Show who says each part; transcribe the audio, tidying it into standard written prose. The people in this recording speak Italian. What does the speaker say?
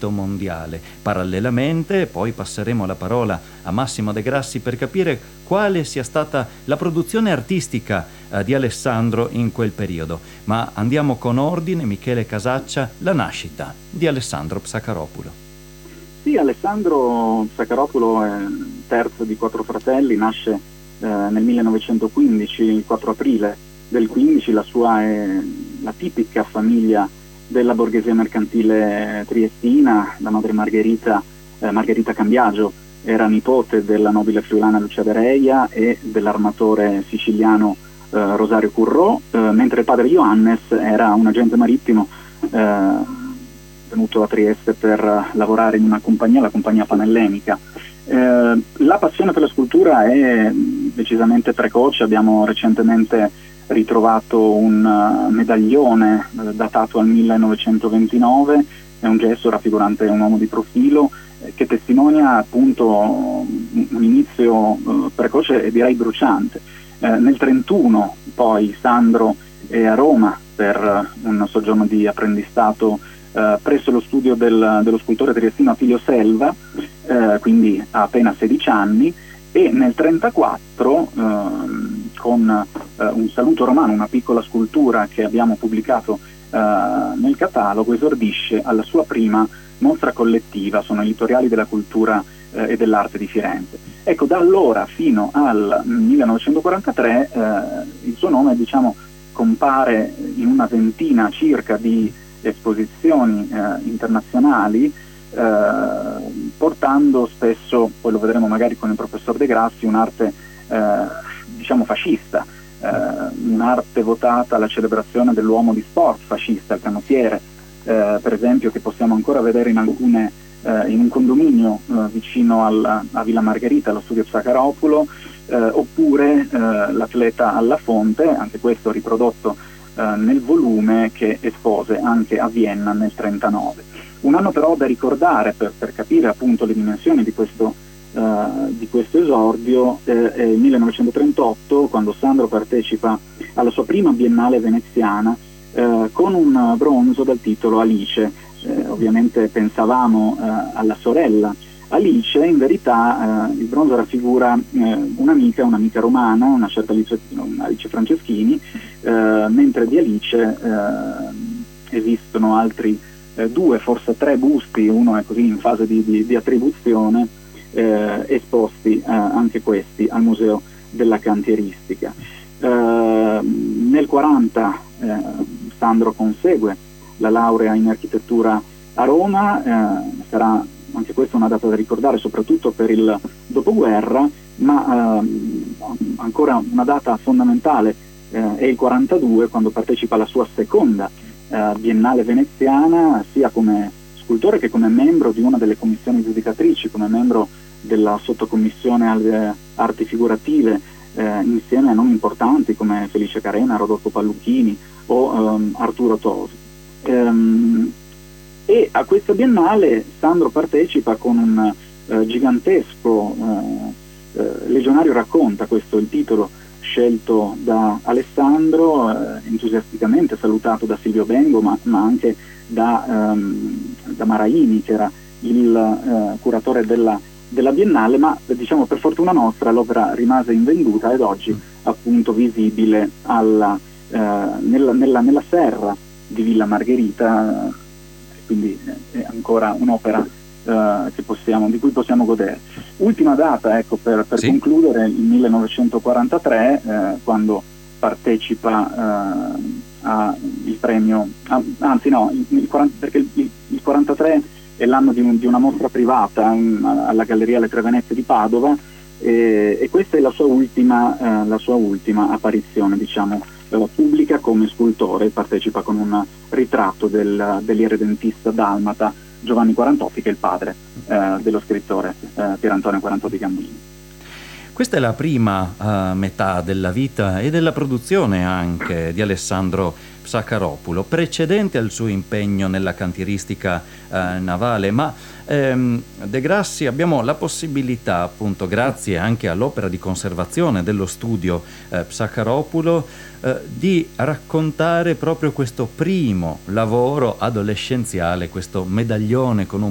Speaker 1: ambito mondiale. Parallelamente poi passeremo la parola a Massimo De Grassi per capire quale sia stata la produzione artistica di Alessandro in quel periodo. Ma andiamo con ordine. Michele Casaccia, la nascita di Alessandro Psacharopulo.
Speaker 2: Sì, Alessandro Psacharopulo è terzo di 4 fratelli, nasce nel 1915, il 4 aprile del 15. La sua è la tipica famiglia della borghesia mercantile triestina. La madre Margherita Cambiagio era nipote della nobile friulana Lucia De Reia e dell'armatore siciliano Rosario Currò, mentre il padre Johannes era un agente marittimo venuto a Trieste per lavorare in una compagnia, la compagnia Panellenica. La passione per la scultura è decisamente precoce. Abbiamo recentemente ritrovato un medaglione datato al 1929, è un gesto raffigurante un uomo di profilo che testimonia appunto un inizio precoce e direi bruciante. Nel 1931 poi Sandro è a Roma per un soggiorno di apprendistato presso lo studio dello scultore triestino Attilio Selva, quindi ha appena 16 anni, e nel 1934 con un saluto romano, una piccola scultura che abbiamo pubblicato nel catalogo, esordisce alla sua prima mostra collettiva, sono i Litoriali della cultura e dell'arte di Firenze. Ecco, da allora fino al 1943 il suo nome, diciamo, compare in una ventina circa di esposizioni internazionali, portando spesso, poi lo vedremo magari con il professor De Grassi, un'arte diciamo fascista, un'arte votata alla celebrazione dell'uomo di sport fascista, il canottiere, per esempio, che possiamo ancora vedere in un condominio vicino a Villa Margherita, allo studio Psacharopulo, oppure l'atleta alla fonte, anche questo riprodotto nel volume che espose anche a Vienna nel 1939. Un anno però da ricordare per capire appunto le dimensioni di questo esordio è il 1938, quando Sandro partecipa alla sua prima biennale veneziana con un bronzo dal titolo Alice. Ovviamente pensavamo alla sorella Alice, in verità il bronzo raffigura un'amica romana, una certa Alice Franceschini, mentre di Alice esistono altri 2, forse 3 busti, uno è così in fase di attribuzione, esposti anche questi al Museo della Cantieristica. Nel 40 Sandro consegue la laurea in architettura a Roma, sarà anche questa una data da ricordare soprattutto per il dopoguerra, ma ancora una data fondamentale è il 42, quando partecipa alla sua seconda biennale veneziana, sia come scultore che come membro di una delle commissioni giudicatrici, come membro della sottocommissione alle arti figurative, insieme a nomi importanti come Felice Carena, Rodolfo Palluchini o Arturo Tosi. E a questa biennale Sandro partecipa con un gigantesco Legionario racconta, questo è il titolo scelto da Alessandro, entusiasticamente salutato da Silvio Bengo, ma anche da Maraini, che era il curatore della biennale, ma diciamo per fortuna nostra l'opera rimase invenduta ed oggi appunto visibile nella serra di Villa Margherita, quindi è ancora un'opera di cui possiamo godere. Ultima data, ecco, per sì, concludere, il 1943, quando partecipa al premio, perché il 43 è l'anno di una mostra privata alla Galleria Le Tre Venezie di Padova, e questa è la sua ultima apparizione, diciamo, pubblica come scultore. Partecipa con un ritratto dell'irredentista dalmata Giovanni Quarantoppi, che è il padre dello scrittore Pier Antonio Quarantoppi Gambini.
Speaker 1: Questa è la prima metà della vita e della produzione anche di Alessandro Psacharopulo, precedente al suo impegno nella cantieristica navale, ma De Grassi abbiamo la possibilità, appunto grazie anche all'opera di conservazione dello studio Psacharopulo, di raccontare proprio questo primo lavoro adolescenziale, questo medaglione con un